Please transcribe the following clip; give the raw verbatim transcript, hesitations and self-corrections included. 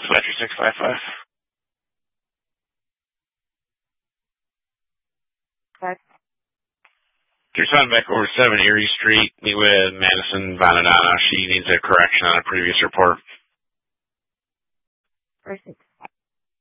five three six five five. Okay. There's one back over seven Erie Street. Meet with Madison Vanadana. She needs a correction on a previous report. Perfect.